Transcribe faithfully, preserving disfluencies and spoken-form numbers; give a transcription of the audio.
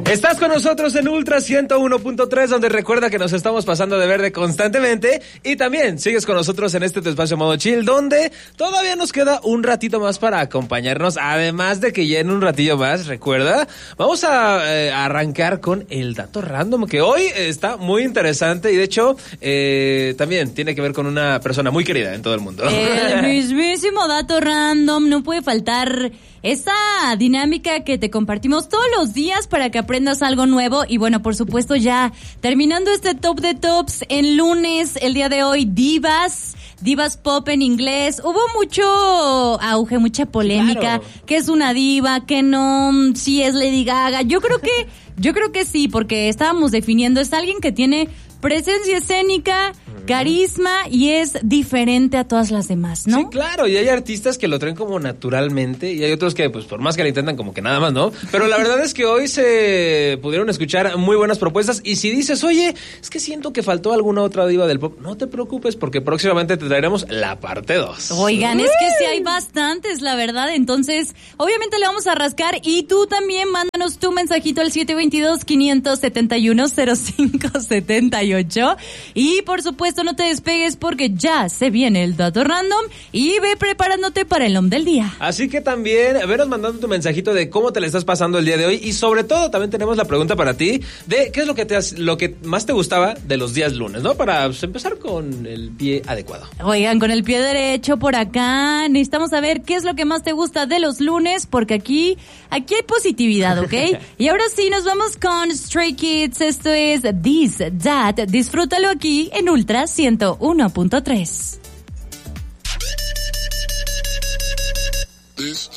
Estás con nosotros en Ultra ciento uno punto tres, donde recuerda que nos estamos pasando de verde constantemente. Y también sigues con nosotros en este tu espacio modo chill, donde todavía nos queda un ratito más para acompañarnos. Además de que ya en un ratillo más, recuerda, vamos a eh, arrancar con el dato random, que hoy está muy interesante. Y de hecho, eh, también tiene que ver con una persona muy querida en todo el mundo. El mismísimo dato random. No puede faltar esa dinámica que te compartimos todos los días para que aprendas algo nuevo. Y bueno, por supuesto, ya terminando este top de tops en lunes, el día de hoy, divas, divas pop en inglés. Hubo mucho auge, mucha polémica. Claro. ¿Qué es una diva? ¿Qué no? ¿Sí es Lady Gaga? Yo creo que, yo creo que sí, porque estábamos definiendo, es alguien que tiene presencia escénica, carisma y es diferente a todas las demás, ¿no? Sí, claro, y hay artistas que lo traen como naturalmente y hay otros que, pues, por más que lo intentan, como que nada más, ¿no? Pero la verdad es que hoy se pudieron escuchar muy buenas propuestas y si dices, oye, es que siento que faltó alguna otra diva del pop, no te preocupes porque próximamente te traeremos la parte dos. Oigan, es que sí hay bastantes, la verdad, entonces, obviamente le vamos a rascar y tú también mándanos tu mensajito al siete dos dos, cinco siete uno, cero cinco siete ocho y por supuesto no te despegues porque ya se viene el dato random y ve preparándote para el hom del día. Así que también venos mandando tu mensajito de cómo te le estás pasando el día de hoy y sobre todo también tenemos la pregunta para ti de qué es lo que te has, lo que más te gustaba de los días lunes, ¿no? Para pues, empezar con el pie adecuado. Oigan, con el pie derecho por acá necesitamos saber qué es lo que más te gusta de los lunes porque aquí aquí hay positividad, ¿ok? Y ahora sí nos vamos con Stray Kids. Esto es This, That. Disfrútalo aquí en Ultra ciento uno punto tres. This